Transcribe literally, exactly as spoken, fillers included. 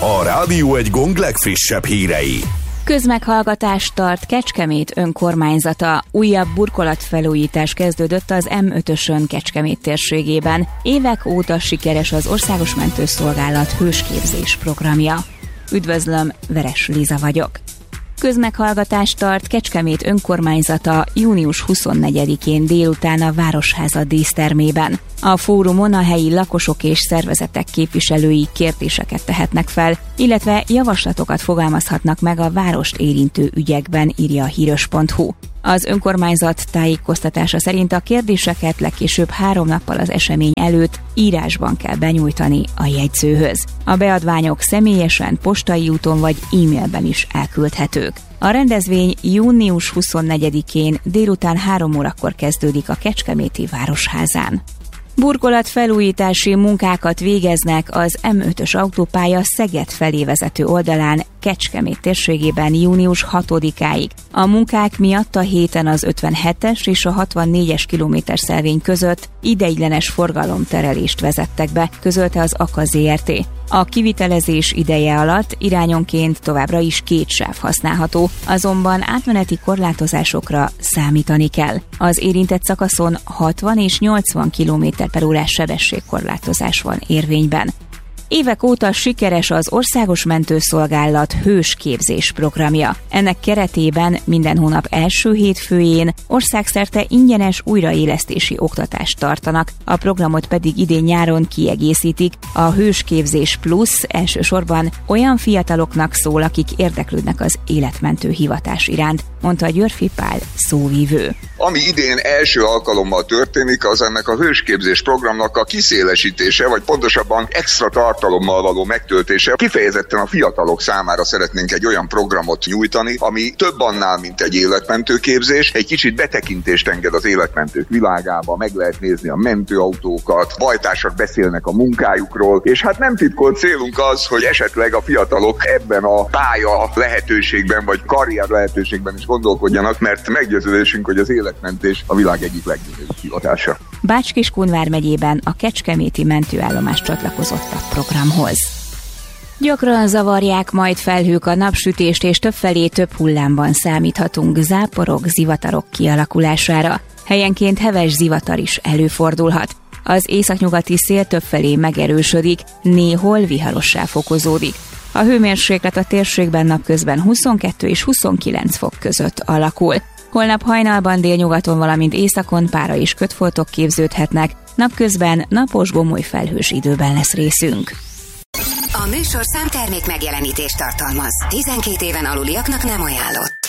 A Rádió Egy gong legfrissebb hírei. Közmeghallgatást tart Kecskemét önkormányzata. Újabb burkolatfelújítás kezdődött az em ötösön Kecskemét térségében. Évek óta sikeres az Országos Mentőszolgálat hősképzés programja. Üdvözlöm, Veres Liza vagyok. Közmeghallgatást tart Kecskemét önkormányzata június huszonnegyedikén délután a Városháza dísztermében. A fórumon a helyi lakosok és szervezetek képviselői kérdéseket tehetnek fel, illetve javaslatokat fogalmazhatnak meg a várost érintő ügyekben, írja a híros pont hu. Az önkormányzat tájékoztatása szerint a kérdéseket legkésőbb három nappal az esemény előtt írásban kell benyújtani a jegyzőhöz. A beadványok személyesen, postai úton vagy e-mailben is elküldhetők. A rendezvény június huszonnegyedikén délután három órakor kezdődik a Kecskeméti Városházán. Burkolatfelújítási munkákat végeznek az em ötös autópálya Szeged felé vezető oldalán Kecskemét térségében június hatodikáig. A munkák miatt a héten az ötvenhetes és a hatvannégyes kilométerszelvény között ideiglenes forgalomterelést vezettek be, közölte az á ká zé er té. A kivitelezés ideje alatt irányonként továbbra is két sáv használható, azonban átmeneti korlátozásokra számítani kell. Az érintett szakaszon hatvan és nyolcvan kilométer per órás sebességkorlátozás van érvényben. Évek óta sikeres az Országos Mentőszolgálat hősképzés programja. Ennek keretében minden hónap első hétfőjén országszerte ingyenes újraélesztési oktatást tartanak, a programot pedig idén nyáron kiegészítik. A hősképzés plusz elsősorban olyan fiataloknak szól, akik érdeklődnek az életmentő hivatás iránt, mondta Györfi Pál szóvívő. Ami idén első alkalommal történik, az ennek a hősképzés programnak a kiszélesítése, vagy pontosabban extra tartalommal való megtöltése. Kifejezetten a fiatalok számára szeretnénk egy olyan programot nyújtani, ami több annál, mint egy életmentő képzés. Egy kicsit betekintést enged az életmentők világába, meg lehet nézni a mentőautókat, bajtársak beszélnek a munkájukról, és hát nem titkolt célunk az, hogy esetleg a fiatalok ebben a pálya lehetőségben, vagy karrier lehetőségben is gondolkodjanak, mert meggyőződésünk, hogy az életmentés a világ egyik legnagyobb hivatása. Bács-Kiskun megyében a kecskeméti mentőállomás csatlakozott a programhoz. Gyakran zavarják majd felhők a napsütést, és többfelé több hullámban számíthatunk záporok, zivatarok kialakulására. Helyenként heves zivatar is előfordulhat. Az északnyugati szél többfelé megerősödik, néhol viharossá fokozódik. A hőmérséklet a térségben napközben huszonkettő és huszonkilenc fok között alakul. Holnap hajnalban délnyugaton, valamint északon pára és kötfoltok képződhetnek, napközben napos gomoly felhős időben lesz részünk. A műsor számtermék megjelenítést tartalmaz. tizenkét éven aluliaknak nem ajánlott.